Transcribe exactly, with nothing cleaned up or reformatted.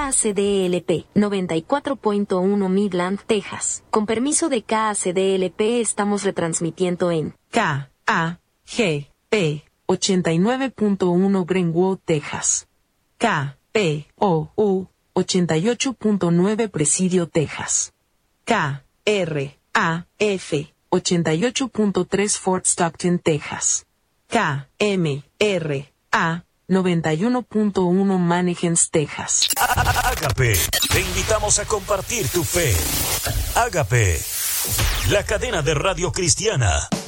A C D L P noventa y cuatro punto uno Midland, Texas. Con permiso de K A C D L P estamos retransmitiendo en K A G P ochenta y nueve punto uno Greenwood, Texas. K P O U ochenta y ocho punto nueve Presidio, Texas. K R A F ochenta y ocho punto tres Fort Stockton, Texas. K M R A noventa y uno punto uno Mannequins, Texas. Ágape, te invitamos a compartir tu fe. Ágape, la cadena de radio cristiana.